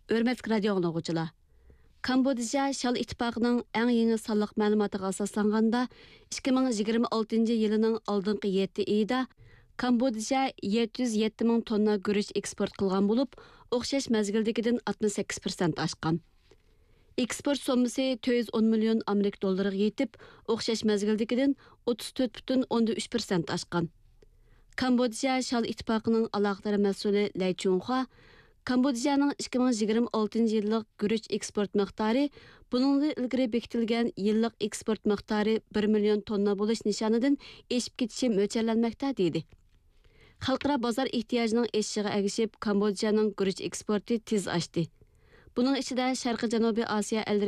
Hörmətli radio dinləyicilər. Kambodja Şal İttifaqının ən yeni sonliq məlumatıga asaslanganda 2026 yılının aldınqı 7 ayında Kambodja 707 ming tonna guruch eksport qilgan bo'lib, o'xshash mezgildagidan 68% oshgan. Eksport sommasi 410 million Amerika dollariga yetib, o'xshash mezgildagidan 34,3% oshgan. Kambodja Şal İttifaqının aloqador mas'uli Lay Chunhua Kambodjaning 2026 yillik guruch eksport miqdori buningdan ilgari bekitilgan yillik eksport miqdori 1 million tonna bo'lish nishonidan eshib ketishi mo'ljallanmoqda dedi. Xalqaro bozor ehtiyojining eshishiga ergishib Kambodjaning guruch eksporti tez oshdi. Buning ichida Sharqi Janubiy Osiyo